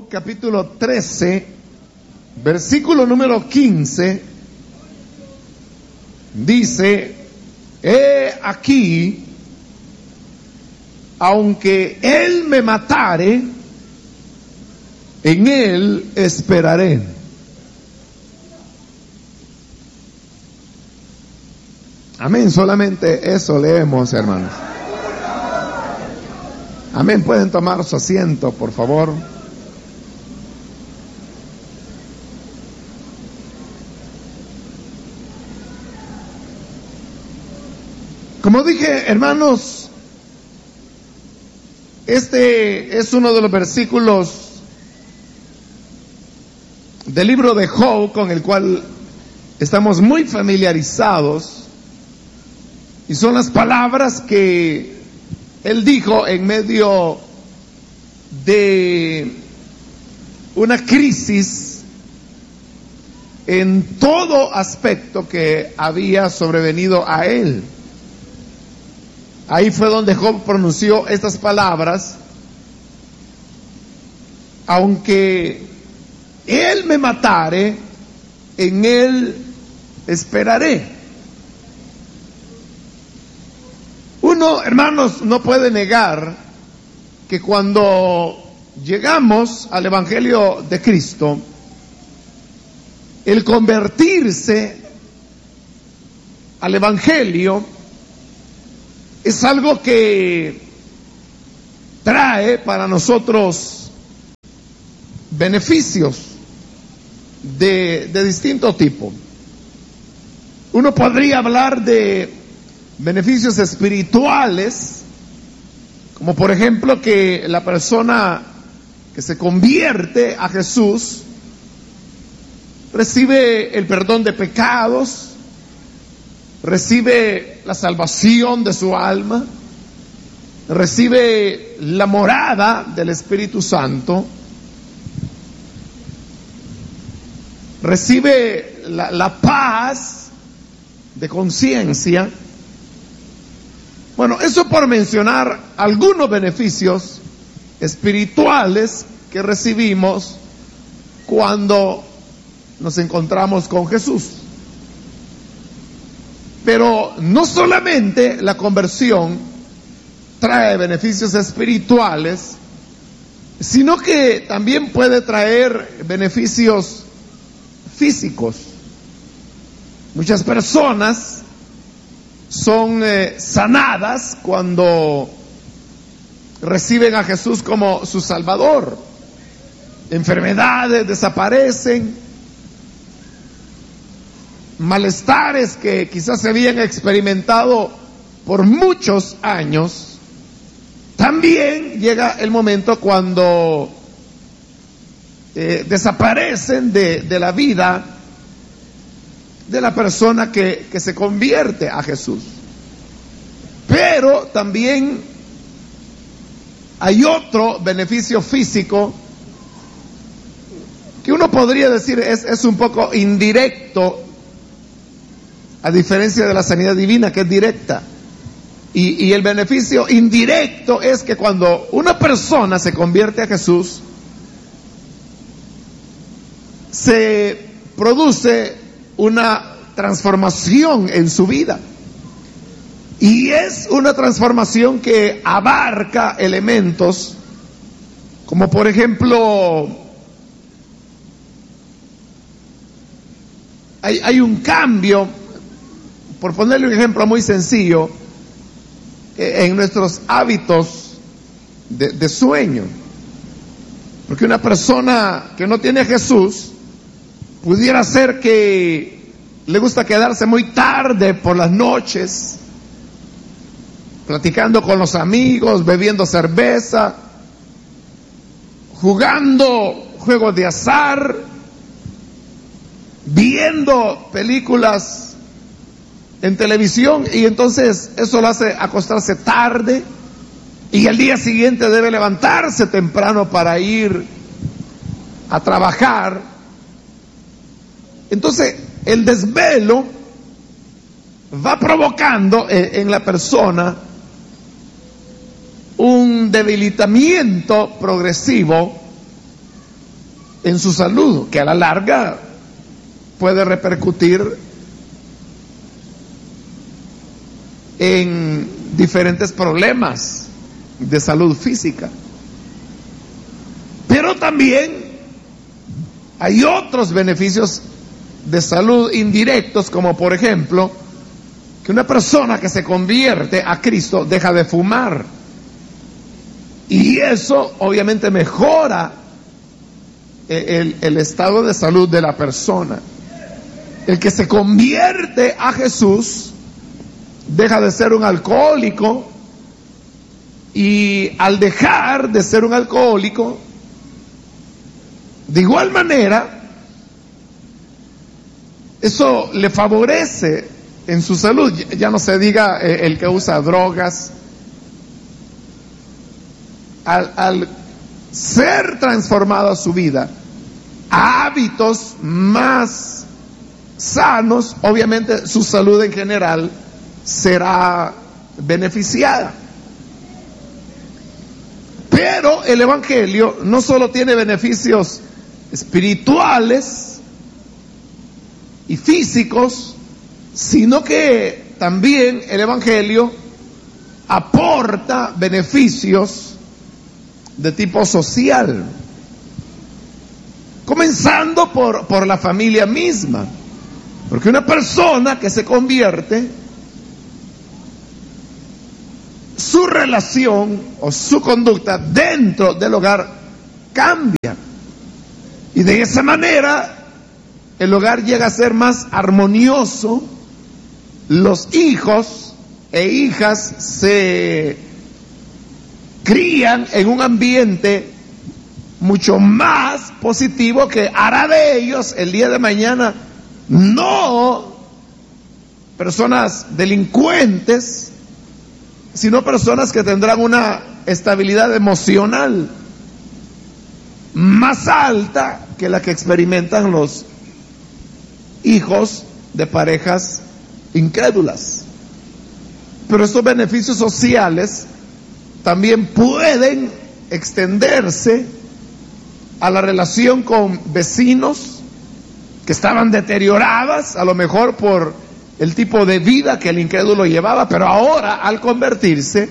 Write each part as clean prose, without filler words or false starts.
Job capítulo 13, versículo número 15, dice: he aquí, aunque él me matare, en él esperaré. Amén, solamente eso leemos, hermanos. Amén, pueden tomar su asiento, por favor. Como dije, hermanos, este es uno de los versículos del libro de Job con el cual estamos muy familiarizados, y son las palabras que él dijo en medio de una crisis en todo aspecto que había sobrevenido a él. Ahí fue donde Job pronunció estas palabras: aunque él me matare, en él esperaré. Uno, hermanos, no puede negar que cuando llegamos al Evangelio de Cristo, el convertirse al Evangelio es algo que trae para nosotros beneficios de distinto tipo. Uno podría hablar de beneficios espirituales, como por ejemplo que la persona que se convierte a Jesús recibe el perdón de pecados, recibe la salvación de su alma, recibe la morada del Espíritu Santo, recibe la paz de conciencia. Bueno, eso por mencionar algunos beneficios espirituales que recibimos cuando nos encontramos con Jesús. Pero no solamente la conversión trae beneficios espirituales, sino que también puede traer beneficios físicos. Muchas personas son sanadas cuando reciben a Jesús como su Salvador. Enfermedades desaparecen, malestares que quizás se habían experimentado por muchos años. También llega el momento cuando desaparecen de la vida de la persona que se convierte a Jesús. Pero también hay otro beneficio físico que uno podría decir es un poco indirecto, a diferencia de la sanidad divina, que es directa. Y el beneficio indirecto es que cuando una persona se convierte a Jesús, se produce una transformación en su vida. Y es una transformación que abarca elementos como, por ejemplo, hay un cambio, por ponerle un ejemplo muy sencillo, en nuestros hábitos de sueño. Porque una persona que no tiene a Jesús pudiera ser que le gusta quedarse muy tarde por las noches, platicando con los amigos, bebiendo cerveza, jugando juegos de azar, viendo películas en televisión, y entonces eso lo hace acostarse tarde, y al día siguiente debe levantarse temprano para ir a trabajar. Entonces el desvelo va provocando en la persona un debilitamiento progresivo en su salud, que a la larga puede repercutir en diferentes problemas de salud física. Pero también hay otros beneficios de salud indirectos, como por ejemplo, que una persona que se convierte a Cristo deja de fumar. Y eso obviamente mejora el estado de salud de la persona. El que se convierte a Jesús deja de ser un alcohólico, y al dejar de ser un alcohólico, de igual manera, eso le favorece en su salud. Ya no se diga el que usa drogas. Al ser transformado su vida a hábitos más sanos, obviamente su salud en general será beneficiada. Pero el Evangelio no solo tiene beneficios espirituales y físicos, sino que también el Evangelio aporta beneficios de tipo social, comenzando por la familia misma, porque una persona que se convierte, su relación o su conducta dentro del hogar cambia, y de esa manera el hogar llega a ser más armonioso. Los hijos e hijas se crían en un ambiente mucho más positivo, que hará de ellos el día de mañana no personas delincuentes, sino personas que tendrán una estabilidad emocional más alta que la que experimentan los hijos de parejas incrédulas. Pero estos beneficios sociales también pueden extenderse a la relación con vecinos que estaban deterioradas, a lo mejor por el tipo de vida que el incrédulo llevaba, pero ahora al convertirse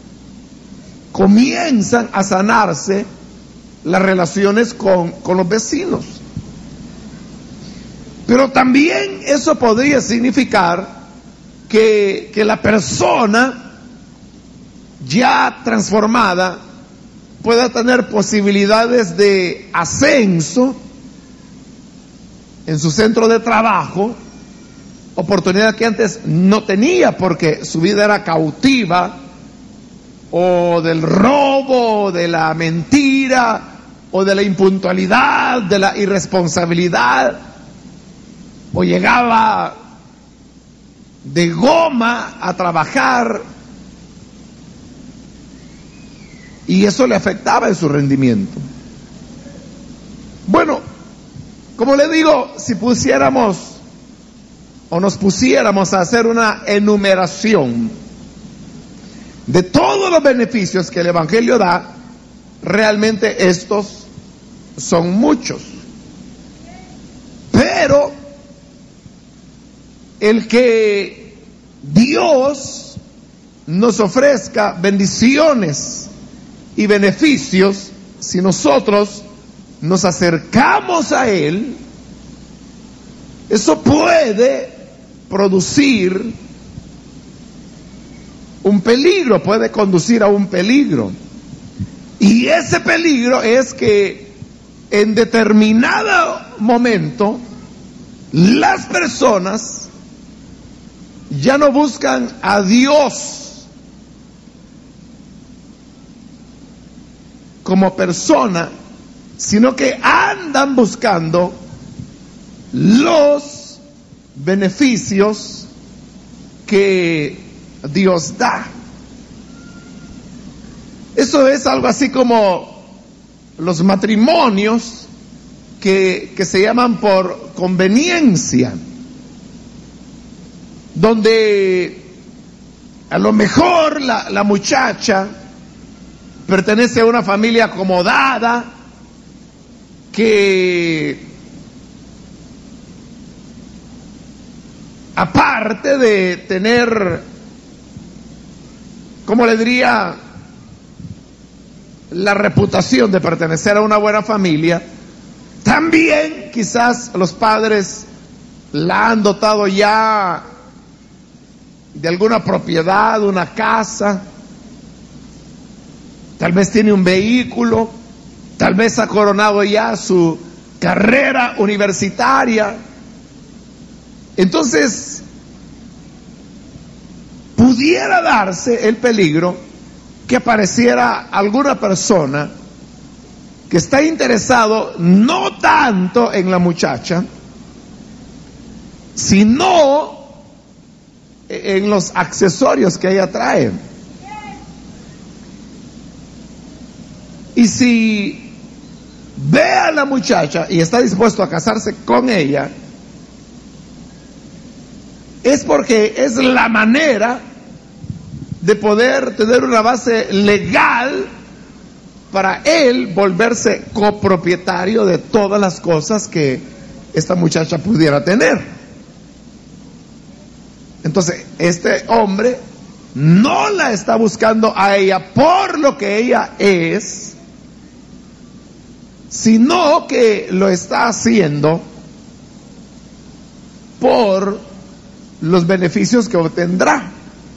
comienzan a sanarse las relaciones con los vecinos. Pero también eso podría significar que la persona ya transformada pueda tener posibilidades de ascenso en su centro de trabajo, oportunidad que antes no tenía porque su vida era cautiva, o del robo, o de la mentira, o de la impuntualidad, de la irresponsabilidad, o llegaba de goma a trabajar, y eso le afectaba en su rendimiento. Bueno, como le digo, si pusiéramos o nos pusiéramos a hacer una enumeración de todos los beneficios que el Evangelio da, realmente estos son muchos. Pero el que Dios nos ofrezca bendiciones y beneficios, si nosotros nos acercamos a Él, eso puede producir un peligro, puede conducir a un peligro. Y ese peligro es que en determinado momento las personas ya no buscan a Dios como persona, sino que andan buscando los beneficios que Dios da. Eso es algo así como los matrimonios que se llaman por conveniencia, donde a lo mejor la muchacha pertenece a una familia acomodada que, aparte de tener, ¿cómo le diría?, la reputación de pertenecer a una buena familia, también quizás los padres la han dotado ya de alguna propiedad, una casa, tal vez tiene un vehículo, tal vez ha coronado ya su carrera universitaria. Entonces, pudiera darse el peligro que apareciera alguna persona que está interesado no tanto en la muchacha, sino en los accesorios que ella trae. Y si ve a la muchacha y está dispuesto a casarse con ella, es porque es la manera de poder tener una base legal para él volverse copropietario de todas las cosas que esta muchacha pudiera tener. Entonces, este hombre no la está buscando a ella por lo que ella es, sino que lo está haciendo por los beneficios que obtendrá.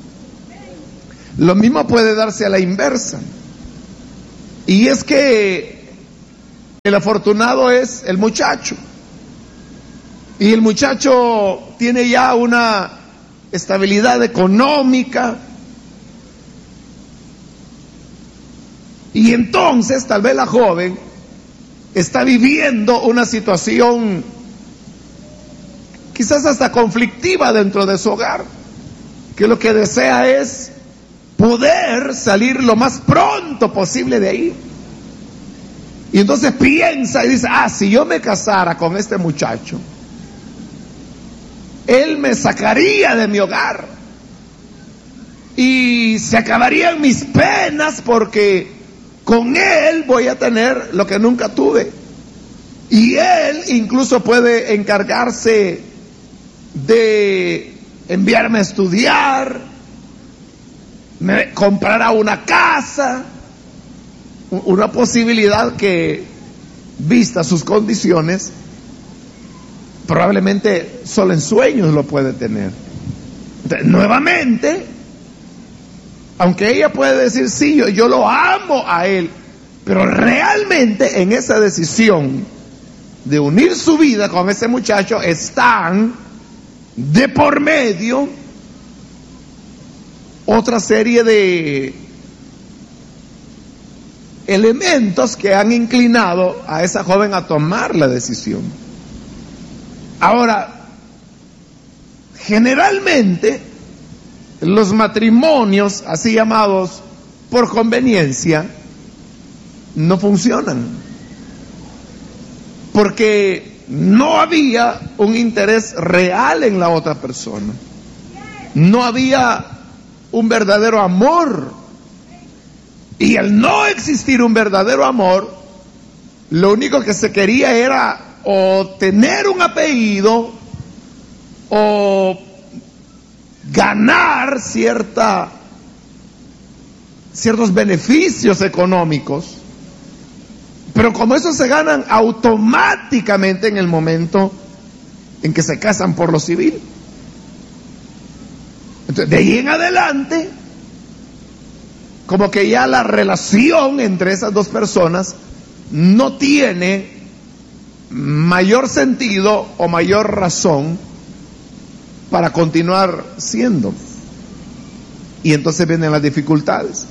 Lo mismo puede darse a la inversa. Y es que el afortunado es el muchacho. Y el muchacho tiene ya una estabilidad económica. Y entonces tal vez la joven está viviendo una situación quizás hasta conflictiva dentro de su hogar, que lo que desea es poder salir lo más pronto posible de ahí. Y entonces piensa y dice, si yo me casara con este muchacho, él me sacaría de mi hogar y se acabarían mis penas, porque con él voy a tener lo que nunca tuve. Y él incluso puede encargarse de enviarme a estudiar, me comprará una casa, una posibilidad que, vista sus condiciones, probablemente solo en sueños lo puede tener. Entonces, nuevamente, aunque ella puede decir, sí, yo lo amo a él, pero realmente en esa decisión de unir su vida con ese muchacho están de por medio otra serie de elementos que han inclinado a esa joven a tomar la decisión. Ahora, generalmente los matrimonios así llamados por conveniencia no funcionan, porque no había un interés real en la otra persona, no había un verdadero amor. Y al no existir un verdadero amor, lo único que se quería era o tener un apellido o ganar ciertos beneficios económicos, pero como esos se ganan automáticamente en el momento en que se casan por lo civil. Entonces, de ahí en adelante, como que ya la relación entre esas dos personas no tiene mayor sentido o mayor razón para continuar siendo. Y entonces vienen las dificultades.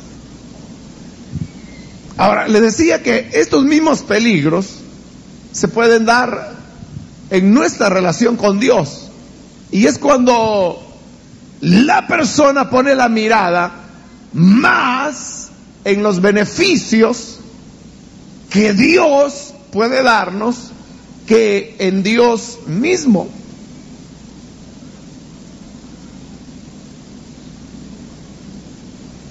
Ahora, le decía que estos mismos peligros se pueden dar en nuestra relación con Dios. Y es cuando la persona pone la mirada más en los beneficios que Dios puede darnos que en Dios mismo.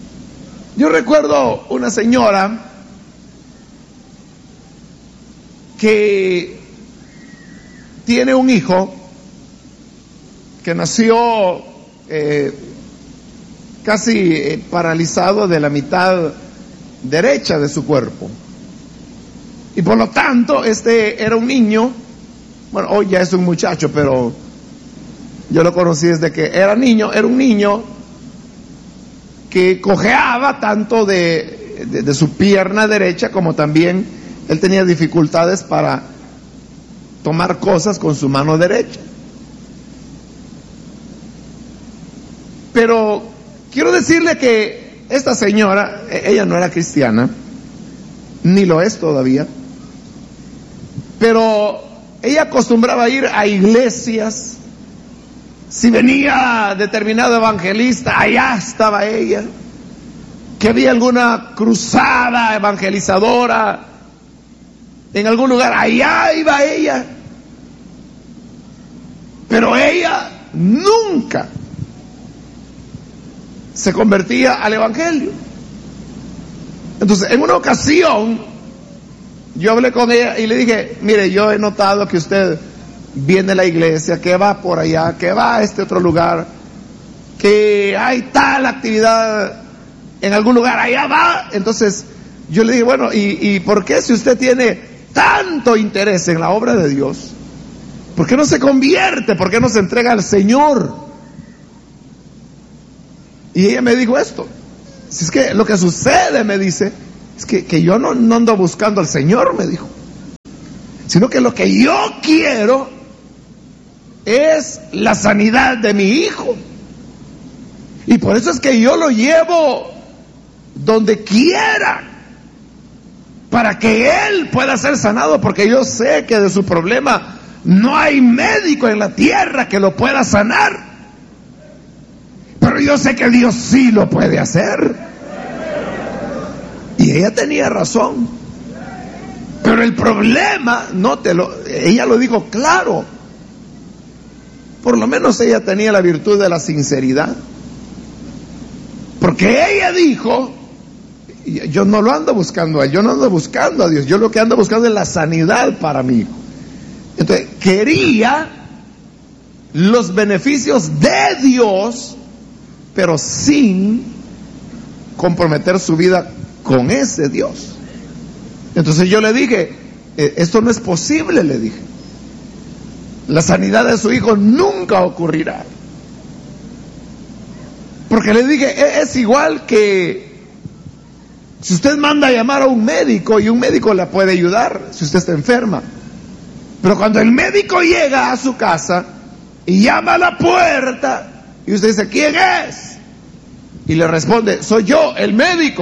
Yo recuerdo una señora que tiene un hijo que nació casi paralizado de la mitad derecha de su cuerpo. Y por lo tanto, este era un niño, bueno, hoy ya es un muchacho, pero yo lo conocí desde que era un niño que cojeaba tanto de su pierna derecha, como también él tenía dificultades para tomar cosas con su mano derecha. Pero quiero decirle que esta señora, ella no era cristiana, ni lo es todavía, pero ella acostumbraba a ir a iglesias. Si venía determinado evangelista, allá estaba ella. Que había alguna cruzada evangelizadora en algún lugar, allá iba ella. Pero ella nunca se convertía al evangelio. Entonces, en una ocasión, yo hablé con ella y le dije: mire, yo he notado que usted viene a la iglesia, que va por allá, que va a este otro lugar, que hay tal actividad en algún lugar, allá va. Entonces yo le dije: bueno, ¿y por qué, si usted tiene tanto interés en la obra de Dios, por qué no se convierte? ¿Por qué no se entrega al Señor? Y ella me dijo esto: si es que lo que sucede, me dice, es que yo no ando buscando al Señor, me dijo, sino que lo que yo quiero es la sanidad de mi hijo. Y por eso es que yo lo llevo donde quiera, para que él pueda ser sanado, porque yo sé que de su problema no hay médico en la tierra que lo pueda sanar. Pero yo sé que Dios sí lo puede hacer. Y ella tenía razón. Pero el problema, ella lo dijo claro. Por lo menos ella tenía la virtud de la sinceridad. Porque ella dijo: yo no lo ando buscando a él, yo no ando buscando a Dios, yo lo que ando buscando es la sanidad para mi hijo. Entonces, quería los beneficios de Dios, pero sin comprometer su vida con ese Dios. Entonces yo le dije: esto no es posible, le dije. La sanidad de su hijo nunca ocurrirá. Porque le dije, es igual que si usted manda a llamar a un médico, y un médico la puede ayudar si usted está enferma. Pero cuando el médico llega a su casa y llama a la puerta, y usted dice: ¿quién es? Y le responde: soy yo, el médico.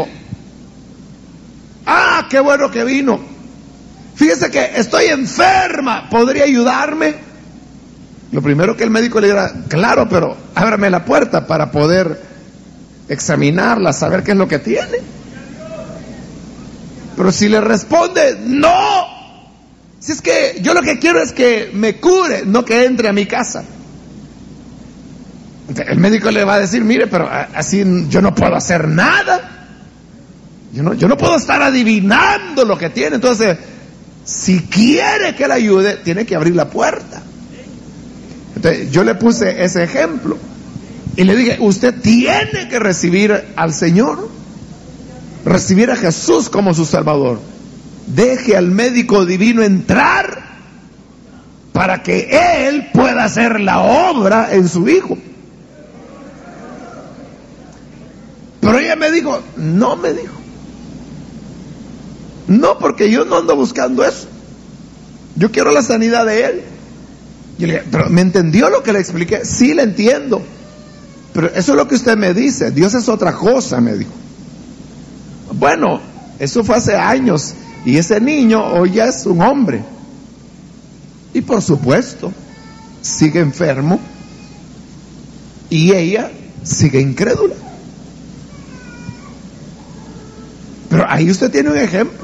Ah, qué bueno que vino. Fíjese que estoy enferma, ¿podría ayudarme? Lo primero que el médico le dirá: claro, pero ábrame la puerta para poder examinarla, saber qué es lo que tiene. Pero si le responde: no, si es que yo lo que quiero es que me cure, no que entre a mi casa, el médico le va a decir: mire, pero así yo no puedo hacer nada. Yo no puedo estar adivinando lo que tiene. Entonces, si quiere que le ayude, tiene que abrir la puerta. Entonces, yo le puse ese ejemplo y le dije: usted tiene que recibir al Señor, recibir a Jesús como su Salvador. Deje al médico divino entrar para que Él pueda hacer la obra en su hijo. Pero ella me dijo: no, me dijo, no, porque yo no ando buscando eso. Yo quiero la sanidad de él. Yo le dije: ¿pero me entendió lo que le expliqué? Sí, le entiendo. Pero eso es lo que usted me dice. Dios es otra cosa, me dijo. Bueno, eso fue hace años. Y ese niño hoy ya es un hombre. Y por supuesto, sigue enfermo. Y ella sigue incrédula. Pero ahí usted tiene un ejemplo.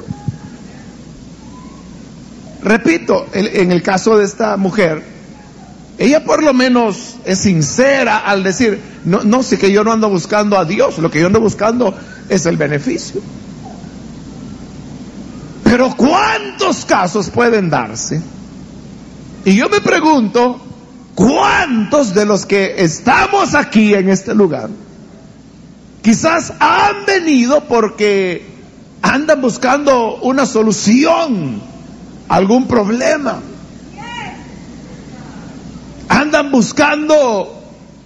Repito, en el caso de esta mujer, ella por lo menos es sincera al decir: no, sí que yo no ando buscando a Dios, lo que yo ando buscando es el beneficio. Pero ¿cuántos casos pueden darse? Y yo me pregunto, ¿cuántos de los que estamos aquí en este lugar quizás han venido porque andan buscando una solución a algún problema? Andan buscando,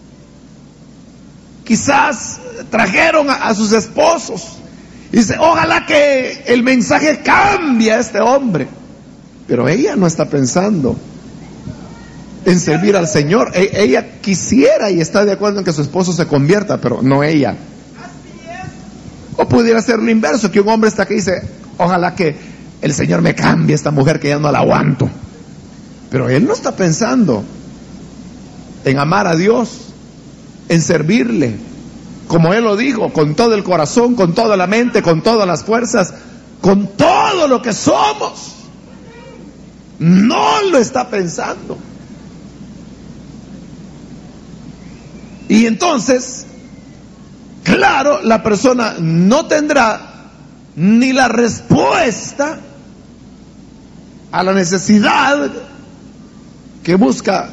quizás trajeron a sus esposos. Y dice, ojalá que el mensaje cambie a este hombre. Pero ella no está pensando en servir al Señor. Ella quisiera y está de acuerdo en que su esposo se convierta, pero no ella. O pudiera ser lo inverso, que un hombre está aquí y dice, ojalá que el Señor me cambie esta mujer que ya no la aguanto. Pero él no está pensando en amar a Dios, en servirle, como él lo dijo, con todo el corazón, con toda la mente, con todas las fuerzas, con todo lo que somos. No lo está pensando. Y entonces, claro, la persona no tendrá ni la respuesta a la necesidad que busca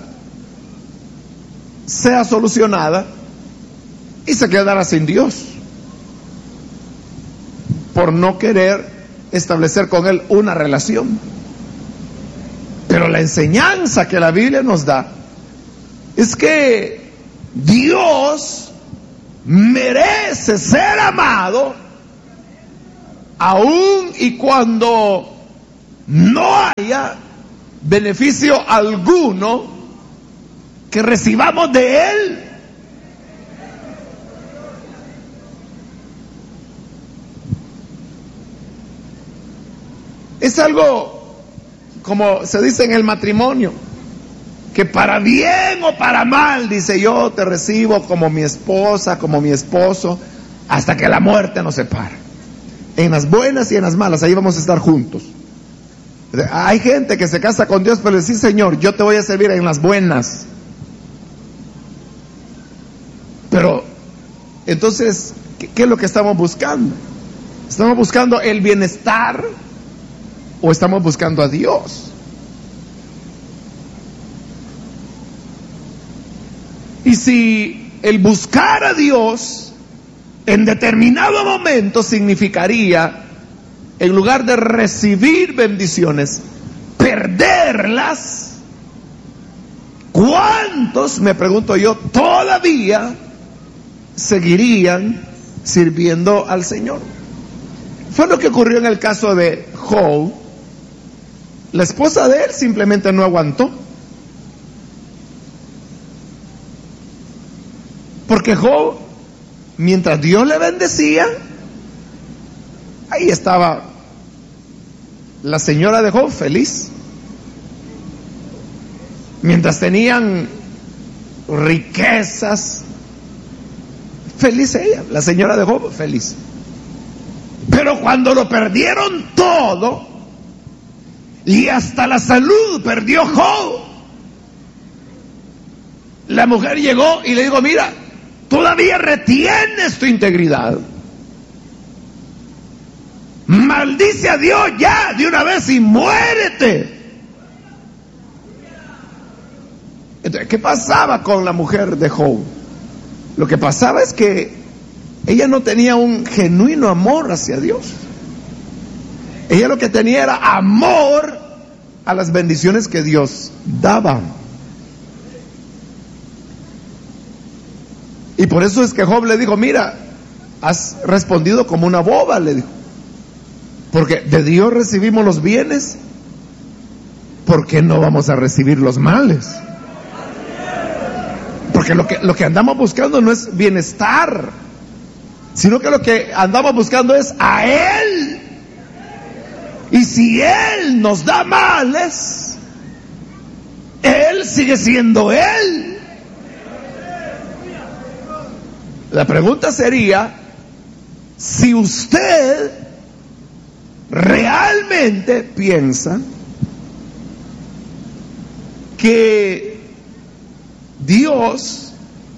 sea solucionada, y se quedará sin Dios por no querer establecer con Él una relación. Pero la enseñanza que la Biblia nos da es que Dios merece ser amado aun y cuando no haya beneficio alguno que recibamos de Él. Es algo, como se dice en el matrimonio, que para bien o para mal, dice, yo te recibo como mi esposa, como mi esposo, hasta que la muerte nos separe. En las buenas y en las malas, ahí vamos a estar juntos. Hay gente que se casa con Dios, pero dice, sí, Señor, yo te voy a servir en las buenas. Pero, entonces, ¿qué es lo que estamos buscando? ¿Estamos buscando el bienestar o estamos buscando a Dios? Y si el buscar a Dios en determinado momento significaría, en lugar de recibir bendiciones, perderlas, ¿cuántos, me pregunto yo, todavía seguirían sirviendo al Señor? Fue lo que ocurrió en el caso de Job. La esposa de él simplemente no aguantó. Porque Job, mientras Dios le bendecía, ahí estaba la señora de Job feliz. Mientras tenían riquezas, feliz ella, la señora de Job feliz. Pero cuando lo perdieron todo, y hasta la salud perdió Job, la mujer llegó y le dijo, mira, todavía retienes tu integridad, maldice a Dios ya de una vez y muérete. Entonces, ¿qué pasaba con la mujer de Job? Lo que pasaba es que ella no tenía un genuino amor hacia Dios. Ella lo que tenía era amor a las bendiciones que Dios daba. Y por eso es que Job le dijo, mira, has respondido como una boba, le dijo. Porque de Dios recibimos los bienes, ¿por qué no vamos a recibir los males? Porque lo que andamos buscando no es bienestar, sino que lo que andamos buscando es a Él. Y si Él nos da males, Él sigue siendo Él. La pregunta sería, si usted realmente piensa que Dios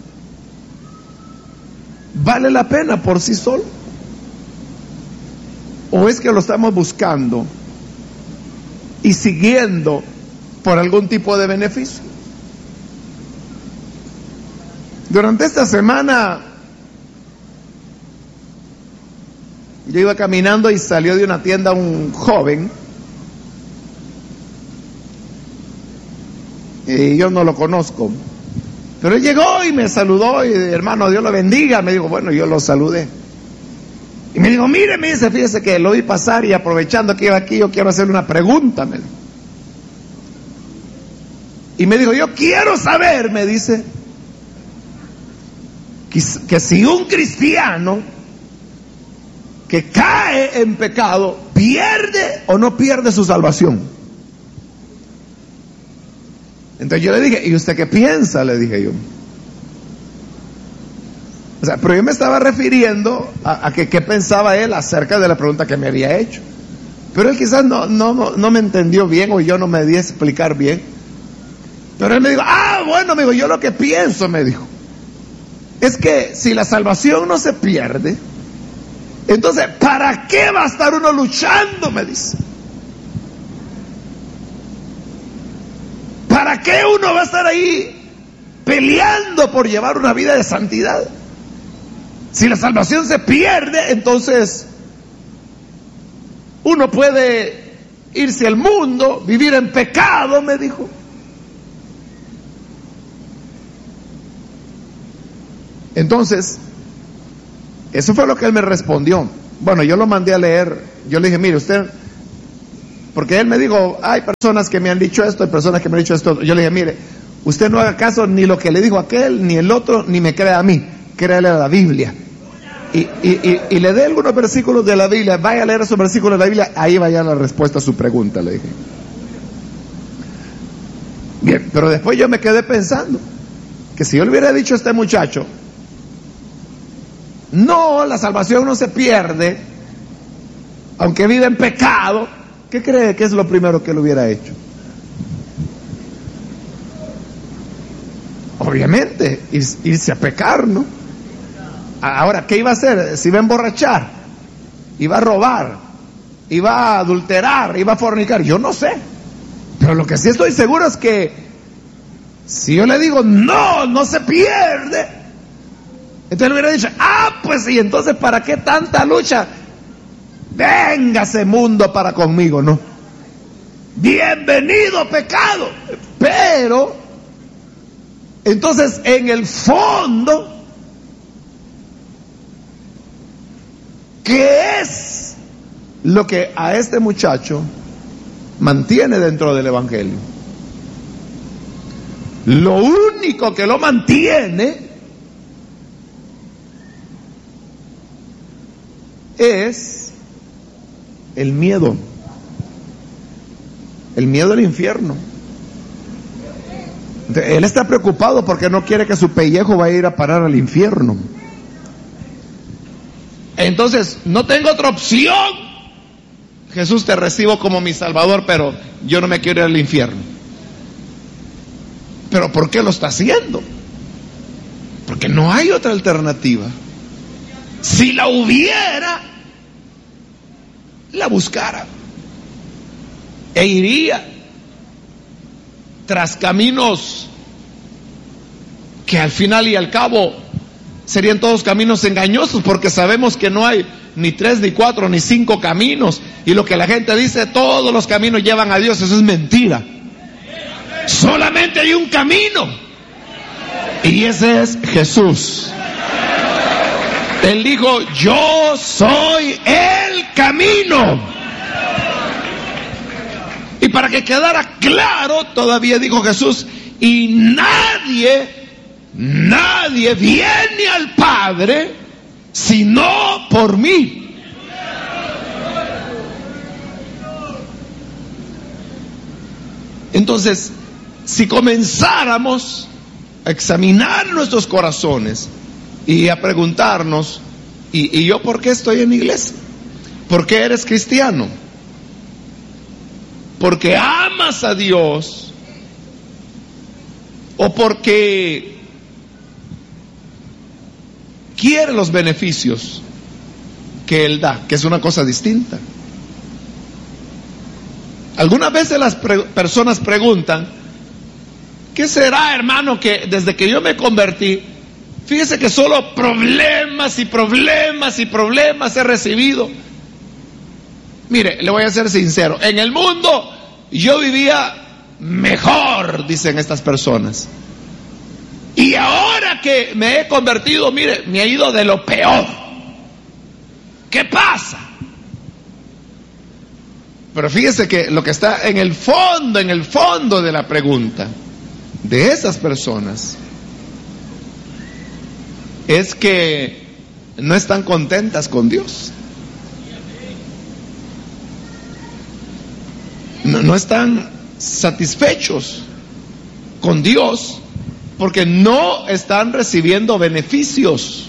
vale la pena por sí solo, o es que lo estamos buscando y siguiendo por algún tipo de beneficio. Durante esta semana yo iba caminando y salió de una tienda un joven, y yo no lo conozco, pero él llegó y me saludó y hermano, Dios lo bendiga. Me dijo, bueno, yo lo saludé. Y me dijo, mire, me dice, fíjese que lo vi pasar y aprovechando que iba aquí, yo quiero hacerle una pregunta. Y me dijo, yo quiero saber, me dice, que si un cristiano que cae en pecado, ¿pierde o no pierde su salvación? Entonces yo le dije, ¿y usted qué piensa? Le dije yo. O sea, pero yo me estaba refiriendo a que qué pensaba él acerca de la pregunta que me había hecho. Pero él quizás no me entendió bien, o yo no me di a explicar bien. Pero él me dijo, bueno, me dijo, yo lo que pienso, me dijo, es que si la salvación no se pierde, entonces, ¿para qué va a estar uno luchando? Me dice. ¿Para qué uno va a estar ahí peleando por llevar una vida de santidad? Si la salvación se pierde, entonces uno puede irse al mundo, vivir en pecado, me dijo. Entonces, eso fue lo que él me respondió. Bueno, yo lo mandé a leer. Yo le dije, mire usted, porque él me dijo, hay personas que me han dicho esto, hay personas que me han dicho esto. Yo le dije, mire, usted no haga caso ni lo que le dijo aquel, ni el otro, ni me crea a mí, créale a la Biblia. Y le dé algunos versículos de la Biblia, vaya a leer esos versículos de la Biblia, ahí vaya la respuesta a su pregunta, le dije. Bien, pero después yo me quedé pensando que si yo le hubiera dicho a este muchacho, no, la salvación no se pierde, aunque vive en pecado, ¿qué cree que es lo primero que él hubiera hecho? Obviamente, irse a pecar, ¿no? Ahora, ¿qué iba a hacer? Se iba a emborrachar, iba a robar, iba a adulterar, iba a fornicar, yo no sé. Pero lo que sí estoy seguro es que si yo le digo, no se pierde, entonces le hubiera dicho, pues y entonces ¿para qué tanta lucha? Véngase mundo para conmigo, ¿no? Bienvenido pecado. Pero entonces en el fondo, ¿qué es lo que a este muchacho mantiene dentro del evangelio? Lo único que lo mantiene es el miedo al infierno. Él está preocupado porque no quiere que su pellejo vaya a ir a parar al infierno. Entonces, no tengo otra opción. Jesús, te recibo como mi Salvador, pero yo no me quiero ir al infierno. ¿Pero por qué lo está haciendo? Porque no hay otra alternativa. Si la hubiera, la buscara e iría tras caminos que al final y al cabo serían todos caminos engañosos, porque sabemos que no hay ni 3, ni 4, ni 5 caminos, y lo que la gente dice, todos los caminos llevan a Dios, eso es mentira. Solamente hay un camino, y ese es Jesús. Él dijo, yo soy el camino. Y para que quedara claro, todavía dijo Jesús, y nadie viene al Padre sino por mí. Entonces, si comenzáramos a examinar nuestros corazones y a preguntarnos, ¿y yo por qué estoy en la iglesia? ¿Por qué eres cristiano? ¿Porque amas a Dios? ¿O porque quieres los beneficios que Él da? Que es una cosa distinta. Algunas veces las personas preguntan, ¿qué será, hermano, que desde que yo me convertí, fíjese que solo problemas y problemas y problemas he recibido? Mire, le voy a ser sincero, en el mundo yo vivía mejor, dicen estas personas. Y ahora que me he convertido, mire, me ha ido de lo peor. ¿Qué pasa? Pero fíjese que lo que está en el fondo de la pregunta de esas personas es que no están contentas con Dios. No están satisfechos con Dios porque no están recibiendo beneficios.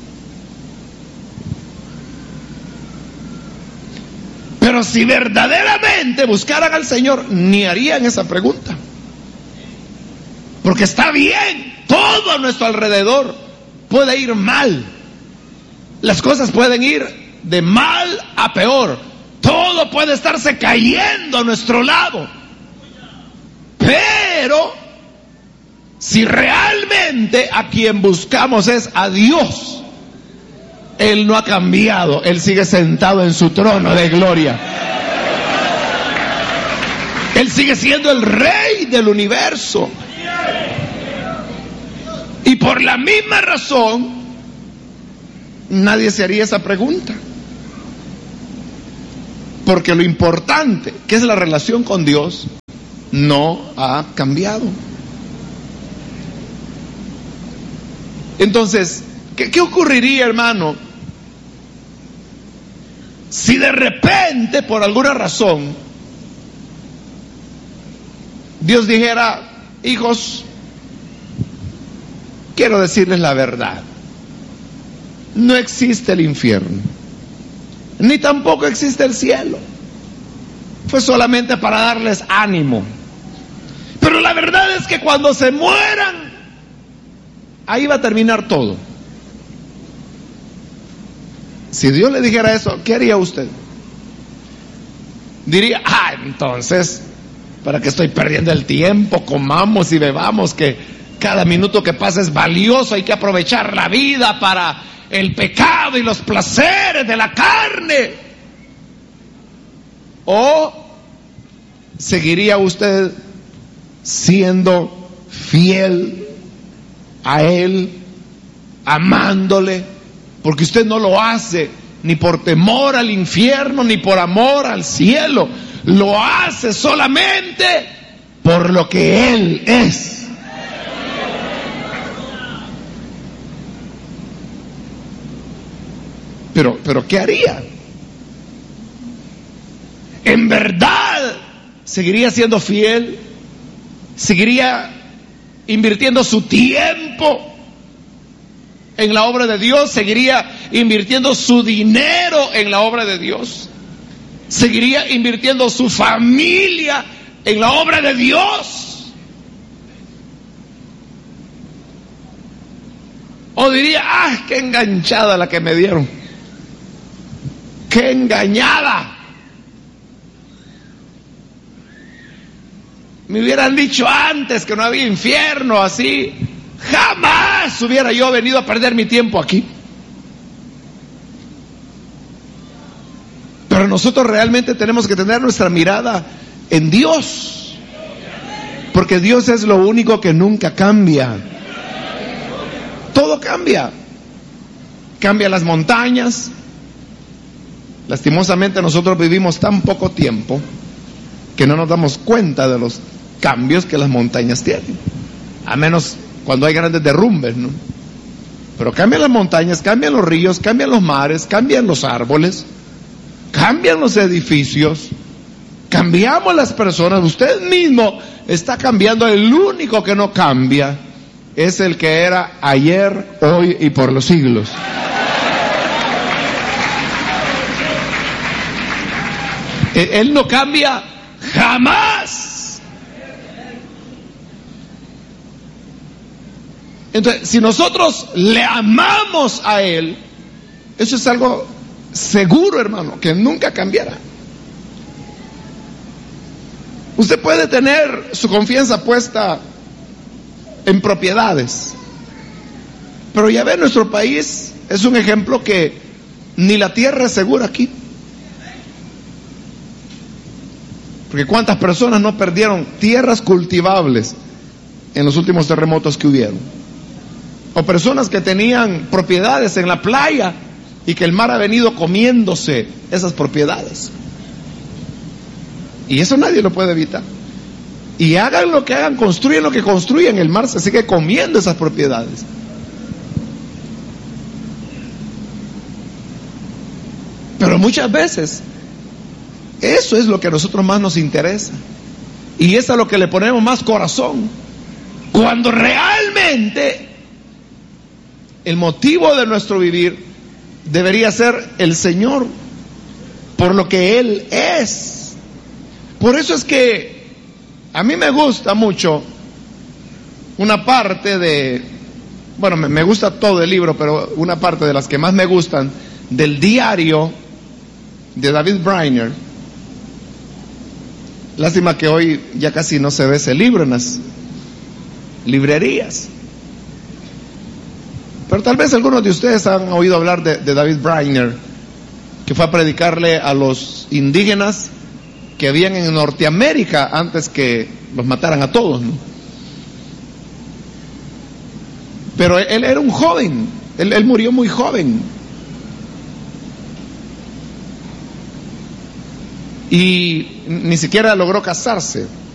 Pero si verdaderamente buscaran al Señor, ni harían esa pregunta. Porque está bien, todo a nuestro alrededor puede ir mal. Las cosas pueden ir de mal a peor. Todo puede estarse cayendo a nuestro lado. Pero si realmente a quien buscamos es a Dios, Él no ha cambiado, Él sigue sentado en su trono de gloria. Él sigue siendo el Rey del universo. Y por la misma razón, nadie se haría esa pregunta. Porque lo importante, que es la relación con Dios, no ha cambiado. Entonces, ¿qué ocurriría, hermano, si de repente, por alguna razón, Dios dijera: hijos, quiero decirles la verdad, no existe el infierno, ni tampoco existe el cielo, fue solamente para darles ánimo, pero la verdad es que cuando se mueran, ahí va a terminar todo. Si Dios le dijera eso, ¿qué haría usted? Diría: entonces, ¿para qué estoy perdiendo el tiempo? Comamos y bebamos, que cada minuto que pasa es valioso, hay que aprovechar la vida para el pecado y los placeres de la carne. ¿O seguiría usted siendo fiel a Él, amándole? Porque usted no lo hace ni por temor al infierno, ni por amor al cielo. Lo hace solamente por lo que Él es. Pero ¿qué haría? ¿En verdad seguiría siendo fiel? ¿Seguiría invirtiendo su tiempo en la obra de Dios? ¿Seguiría invirtiendo su dinero en la obra de Dios? ¿Seguiría invirtiendo su familia en la obra de Dios? ¿O diría: qué enganchada la que me dieron, qué engañada? Me hubieran dicho antes que no había infierno, así jamás hubiera yo venido a perder mi tiempo aquí. Pero nosotros realmente tenemos que tener nuestra mirada en Dios, porque Dios es lo único que nunca cambia. Todo cambia. Cambia las montañas. Lastimosamente nosotros vivimos tan poco tiempo que no nos damos cuenta de los cambios que las montañas tienen, a menos cuando hay grandes derrumbes, ¿no? Pero cambian las montañas, cambian los ríos, cambian los mares, cambian los árboles, cambian los edificios, cambiamos las personas. Usted mismo está cambiando. El único que no cambia es el que era ayer, hoy y por los siglos. Él no cambia jamás. Entonces, si nosotros le amamos a Él, eso es algo seguro, hermano, que nunca cambiará. Usted puede tener su confianza puesta en propiedades, pero ya ve, nuestro país es un ejemplo que ni la tierra es segura aquí. Porque cuántas personas no perdieron tierras cultivables en los últimos terremotos que hubieron. O personas que tenían propiedades en la playa y que el mar ha venido comiéndose esas propiedades. Y eso nadie lo puede evitar. Y hagan lo que hagan, construyen lo que construyen, el mar se sigue comiendo esas propiedades. Pero muchas veces eso es lo que a nosotros más nos interesa. Y es a lo que le ponemos más corazón. Cuando realmente el motivo de nuestro vivir debería ser el Señor, por lo que Él es. Por eso es que a mí me gusta mucho una parte de, bueno, me gusta todo el libro, pero una parte de las que más me gustan, del diario de David Brainerd. Lástima que hoy ya casi no se ve ese libro en las librerías. Pero tal vez algunos de ustedes han oído hablar de David Brainerd, que fue a predicarle a los indígenas que habían en Norteamérica antes que los mataran a todos, ¿no? Pero él era un joven, él murió muy joven. Y ni siquiera logró casarse.